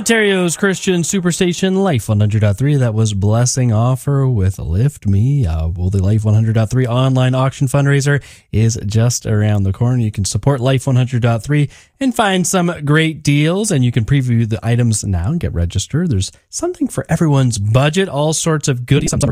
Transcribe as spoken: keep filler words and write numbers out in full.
Ontario's Christian Superstation, Life one hundred point three. That was Blessing Offer with Lift Me. Uh, well, the Life one hundred point three online auction fundraiser is just around the corner. You can support Life one hundred point three and find some great deals, and you can preview the items now and get registered. There's something for everyone's budget, all sorts of goodies. Some are